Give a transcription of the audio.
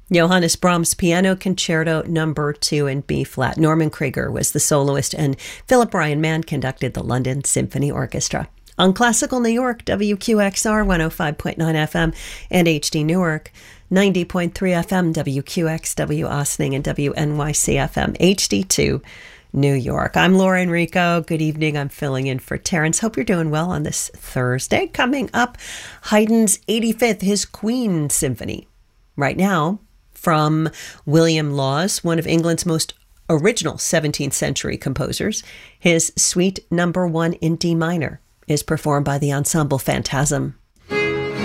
Johannes Brahms Piano Concerto Number 2 in B flat. Norman Krieger was the soloist, and Philip Ryan Mann conducted the London Symphony Orchestra. On Classical New York, WQXR 105.9 FM and HD Newark, 90.3 FM, WQXW Ossining, and WNYC FM HD2 New York. I'm Laura Enrico. Good evening. I'm filling in for Terrence. Hope you're doing well on this Thursday. Coming up, Haydn's 85th, his Queen Symphony. Right now, from William Laws, one of England's most original 17th century composers, his Suite Number 1 in D minor is performed by the Ensemble Phantasm.